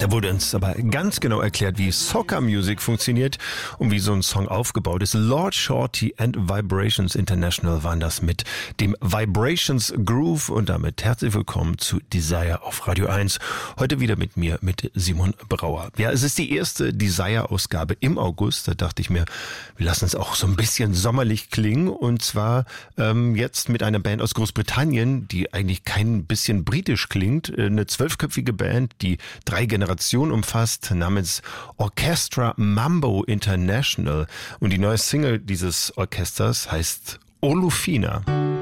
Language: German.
Da wurde uns aber ganz genau erklärt, wie Soca Music funktioniert und wie so ein Song aufgebaut ist. Lord Shorty and Vibrations International waren das mit dem Vibrations Groove und damit herzlich willkommen zu Desire auf Radio 1. Heute wieder mit mir, mit Simon Brauer. Ja, es ist die erste Desire-Ausgabe im August. Da dachte ich mir, wir lassen es auch so ein bisschen sommerlich klingen und zwar jetzt mit einer Band aus Großbritannien, die eigentlich kein bisschen britisch klingt. Eine 12-köpfige Band, die 3 Generationen umfasst, namens Orchestra Mambo International. Und die neue Single dieses Orchesters heißt Olufina.